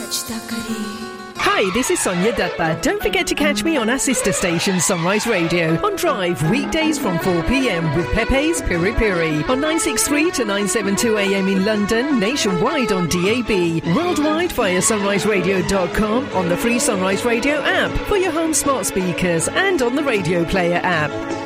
Hi, this is Sonia Datta. Don't forget to catch me on our sister station Sunrise Radio on Drive weekdays from 4 p.m. with Pepe's Piri Piri on 963 to 972 a.m. in London, nationwide on DAB, worldwide via sunriseradio.com, on the free Sunrise Radio app for your home smart speakers and on the Radio Player app.